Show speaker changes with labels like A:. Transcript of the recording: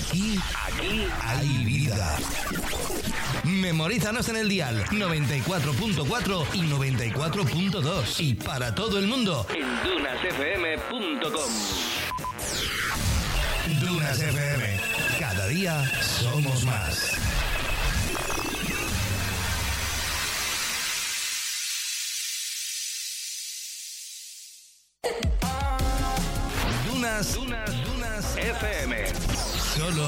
A: Aquí hay vida. Memorízanos en el dial 94.4 y 94.2 y para todo el mundo en dunasfm.com. Dunas FM. Cada día somos más. Dunas FM. Solo